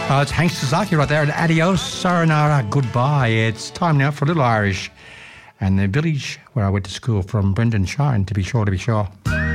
It's Hank Sasaki right there, and adios, sayonara, goodbye. It's time now for a little Irish and the village where I went to school from Brendan Shine, to be sure.